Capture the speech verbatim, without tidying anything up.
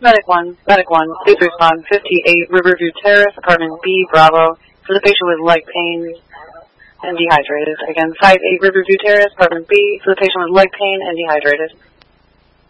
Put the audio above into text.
Medic one, Medic one, please respond. fifty-eight Riverview Terrace, Apartment B, Bravo, for the patient with leg pain and dehydrated. Again, five eight Riverview Terrace, Apartment B, for the patient with leg pain and dehydrated.